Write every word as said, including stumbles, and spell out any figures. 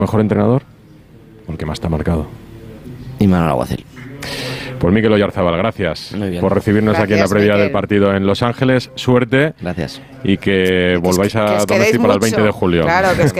¿Mejor entrenador? ¿O el que más te ha marcado? Imanol Alguacil. Pues Mikel Oyarzábal, gracias por recibirnos Gracias, aquí en la previa Miquel. del partido en Los Ángeles. Suerte. Gracias. Y que volváis que a os quedéis Donosti para el mucho. veinte de julio. Claro, que es que